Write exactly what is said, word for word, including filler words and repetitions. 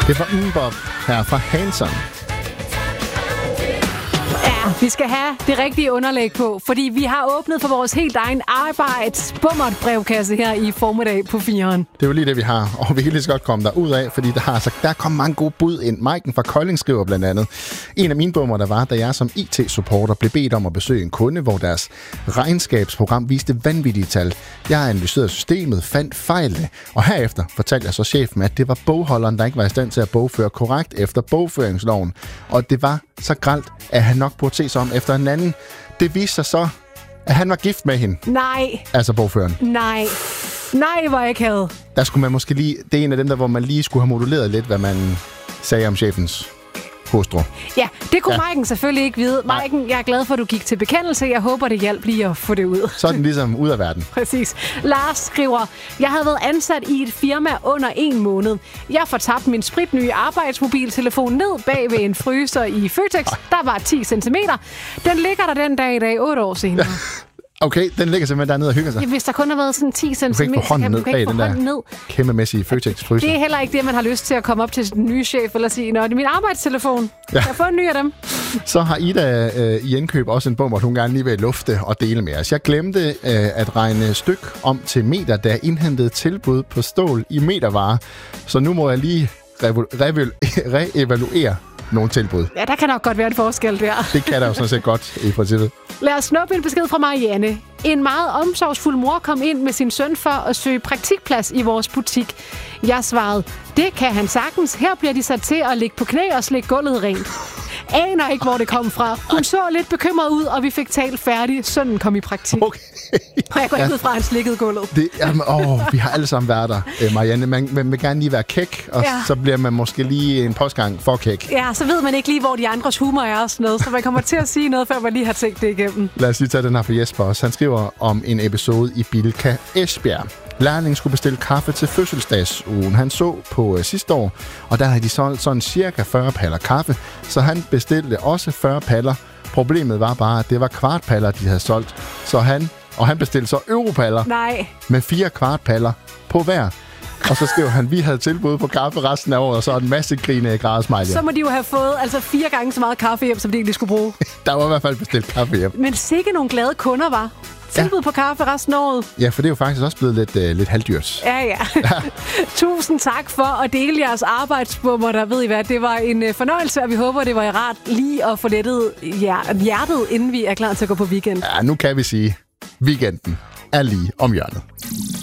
Det var MMMBop her fra Hanson. Ja, vi skal have det rigtige underlæg på, fordi vi har åbnet for vores helt egen arbejdsbummertbrevkasse her i formiddag på firen. Det er jo lige det, vi har, og vi kan lige så godt komme der ud af, fordi der, har, altså, der kommer mange gode bud ind. Maiken fra Kolding skriver blandt andet: en af mine bummer, der var, da jeg som I T-supporter blev bedt om at besøge en kunde, hvor deres regnskabsprogram viste vanvittige tal. Jeg analyserede systemet, fandt fejlene, og herefter fortalte jeg så chefen, at det var bogholderen, der ikke var i stand til at bogføre korrekt efter bogføringsloven, og det var så grelt, at han nok burde se sig om efter en anden. Det viste sig så, at han var gift med hende. Nej. Altså bogføren. Nej. Nej, hvor jeg ikke havde. Der skulle man måske lige... Det er en af dem, der hvor man lige skulle have moduleret lidt, hvad man sagde om chefens hustru. Ja, det kunne ja. Maiken selvfølgelig ikke vide. Nej. Maiken, jeg er glad for, at du gik til bekendelse. Jeg håber, det hjalp lige at få det ud. Så er den ligesom ud af verden. Præcis. Lars skriver: jeg havde været ansat i et firma under en måned. Jeg fortabte min spritnye arbejdsmobiltelefon ned bag ved en fryser i Føtex. Der var ti centimeter. Den ligger der den dag i dag, otte år senere. Okay, den ligger simpelthen dernede og hygger sig. Ja, hvis der kun har været sådan ti centimeter, du kan ikke få hånden ned bag den der ned. kæmpemæssige Føtex-fryser. Det er heller ikke det, man har lyst til at komme op til sin nye chef eller sige: nå, det er min arbejdstelefon. Ja. Kan jeg få en ny af dem? Så har Ida øh, i indkøb også en bummer, hun gerne lige vil lufte og dele med os. Jeg glemte øh, at regne styk om til meter, da jeg indhentede tilbud på stål i metervarer. Så nu må jeg lige revu- revu- reevaluere nogle tilbud. Ja, der kan nok godt være en forskel der. Det kan der jo sådan set godt i princippet. Lad os snuppe en besked fra Marianne. En meget omsorgsfuld mor kom ind med sin søn for at søge praktikplads i vores butik. Jeg svarede: det kan han sagtens. Her bliver de sat til at ligge på knæ og slikke gulvet rent. Aner ikke, hvor det kom fra. Hun så lidt bekymret ud, og vi fik talt færdigt. Sønnen kom i praktik. Okay. Og jeg går ikke ja. ud fra, at han slikkede gulvet. Det, jamen, åh, vi har alle sammen været der, Marianne. Man, man vil gerne lige være kæk, og ja. så bliver man måske lige en postgang for kæk. Ja, så ved man ikke lige, hvor de andres humor er og sådan noget. Så man kommer til at sige noget, før man lige har tænkt det igennem. Lad os lige tage den her for Jesper også. Han skriver om en episode i Bilka Esbjerg. Lærling skulle bestille kaffe til fødselsdagsugen. Han så på øh, sidste år, og der havde de solgt sådan cirka fyrre paller kaffe, så han bestilte også fyrre paller. Problemet var bare, at det var kvartpaller, de havde solgt, så han, og han bestilte så europaller. Nej. Med fire kvartpaller på hver. Og så skrev han: vi havde tilbud på kaffe resten af året, og så en masse grine i grædesmiley. Så må de jo have fået altså fire gange så meget kaffe hjem, som de egentlig skulle bruge. Der var i hvert fald bestilt kaffe hjem. Men sikke nogle glade kunder, var. Tilbud ja. på kaffe resten af året. Ja, for det er jo faktisk også blevet lidt, øh, lidt halvdyrt. Ja, ja. ja. Tusind tak for at dele jeres arbejdsbummer, der ved I hvad. Det var en øh, fornøjelse, og vi håber, det var rart lige at få lettet hjertet, inden vi er klar til at gå på weekend. Ja, nu kan vi sige, weekenden er lige om hjørnet.